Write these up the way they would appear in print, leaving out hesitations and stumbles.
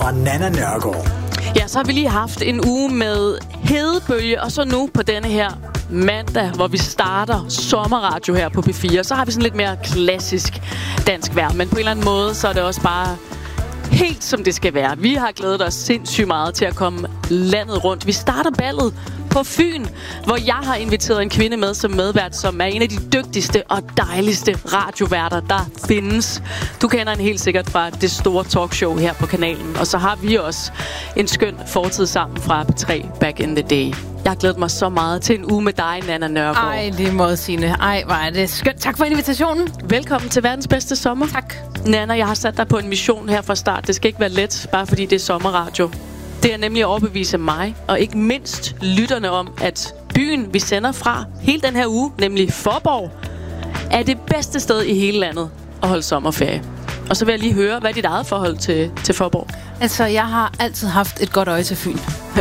og Nanna Nørgaard. Ja, så har vi lige haft en uge med hedebølge, og så nu på denne her mandag, hvor vi starter sommerradio her på P4, så har vi sådan lidt mere klassisk dansk vejr. Men på en eller anden måde, så er det også bare helt som det skal være. Vi har glædet os sindssygt meget til at komme landet rundt. Vi starter ballet på Fyn, hvor jeg har inviteret en kvinde med som medvært, som er en af de dygtigste og dejligste radioværter, der findes. Du kender hende helt sikkert fra det store talkshow her på kanalen. Og så har vi også en skøn fortid sammen fra P3 Back in the Day. Jeg har glædet mig så meget til en uge med dig, Nanna Nørgaard. Ej, lige måde, Signe. Ej, hvor er det skønt. Tak for invitationen. Velkommen til verdens bedste sommer. Tak. Nanna, jeg har sat dig på en mission her fra start. Det skal ikke være let, bare fordi det er sommerradio. Det er nemlig at overbevise mig, og ikke mindst lytterne om, at byen, vi sender fra hele den her uge, nemlig Fåborg, er det bedste sted i hele landet at holde sommerferie. Og så vil jeg lige høre, hvad er dit eget forhold til Fåborg? Altså, jeg har altid haft et godt øje til Fyn.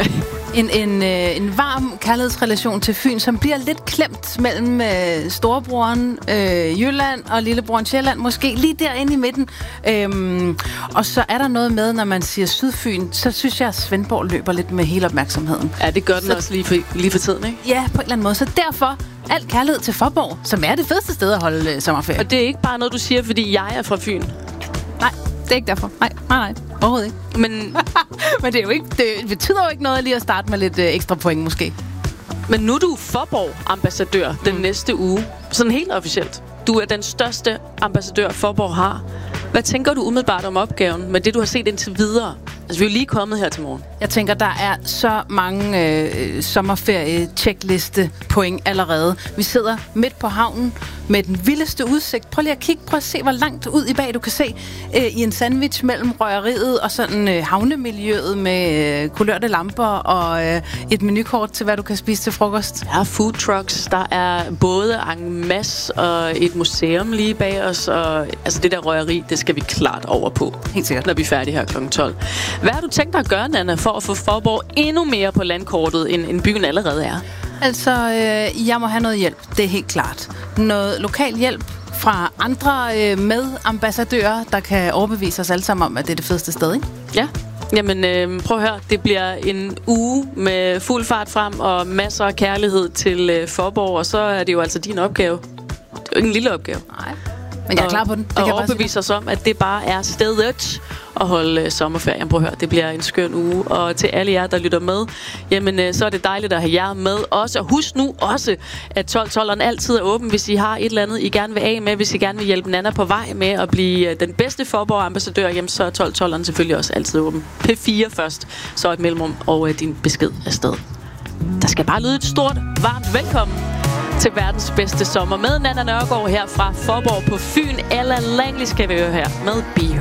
En varm kærlighedsrelation til Fyn, som bliver lidt klemt mellem storebroren Jylland og lillebroren Sjælland, måske lige derinde i midten. Og så er der noget med, når man siger Sydfyn, så synes jeg, at Svendborg løber lidt med hele opmærksomheden. Ja, det gør den så, også lige for tiden, ikke? Ja, på en eller anden måde. Så derfor al kærlighed til Fåborg, som er det fedeste sted at holde sommerferie. Og det er ikke bare noget, du siger, fordi jeg er fra Fyn. Nej, det er ikke derfor. Nej. Overhovedet ikke. Men det er jo ikke, det betyder jo ikke noget lige at starte med lidt ekstra point måske. Men nu er du Fåborg-ambassadør den næste uge. Sådan helt officielt. Du er den største ambassadør, Fåborg har. Hvad tænker du umiddelbart om opgaven med det, du har set indtil videre? Altså, vi er jo lige kommet her til morgen. Jeg tænker, der er så mange sommerferie-checkliste point allerede. Vi sidder midt på havnen med den vildeste udsigt. Prøv lige at kigge. Prøv at se, hvor langt ud i bag du kan se i en sandwich mellem røgeriet og sådan havnemiljøet med kulørte lamper og et menukort til, hvad du kan spise til frokost. Der er food trucks. Der er både en masse og et museum lige bag os. Og altså, det der røgeri, det skal vi klart over på. Helt sikkert. Når vi er færdige her kl. 12. Hvad har du tænkt dig at gøre, Nanna, for at få Fåborg endnu mere på landkortet, end byen allerede er? Altså, jeg må have noget hjælp. Det er helt klart. Noget lokal hjælp fra andre medambassadører, der kan overbevise os alle sammen om, at det er det fedeste sted, ikke? Ja. Jamen, prøv at høre. Det bliver en uge med fuld fart frem og masser af kærlighed til Fåborg, og så er det jo altså din opgave. Det er jo ikke en lille opgave. Nej. Men jeg er klar på den. Og overbevise os om, at det bare er stedet at holde sommerferien. Prøv at høre, det bliver en skøn uge. Og til alle jer, der lytter med, jamen, så er det dejligt at have jer med også. Og husk nu også, at 12-12'eren altid er åben, hvis I har et eller andet, I gerne vil af med. Hvis I gerne vil hjælpe Nanna på vej med at blive den bedste Fåborg-ambassadør, jamen, så er 12-12'eren selvfølgelig også altid åben. P4 først, så et mellemrum og din besked afsted. Der skal bare lyde et stort, varmt velkommen til verdens bedste sommer med Nanna Nørgaard her fra Fåborg på Fyn. Ella Langley skal vi høre her med Be Her.